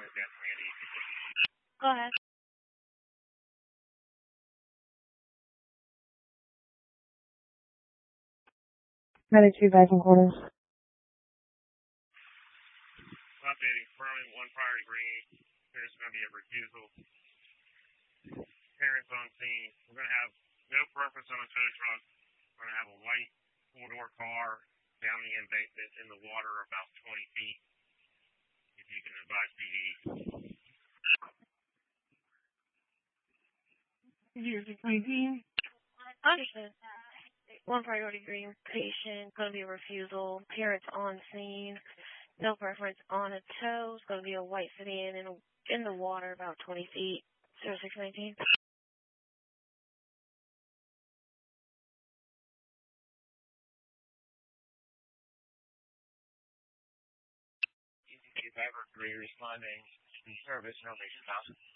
Go ahead. Medic 2 back in quarters. Updating Furman 1 priority green. There's going to be a refusal. Parents on scene. We're going to have no preference on a tow truck. We're going to have a white four-door car down the embankment in the water about 20 feet. If you can advise PD. 0-619. Understood. 1 priority green patient, going to be a refusal. Parents on scene. No preference on a tow. It's going to be a white sedan in the water about 20 feet. 0-619. Easy Driver 3 responding to service, no patient house.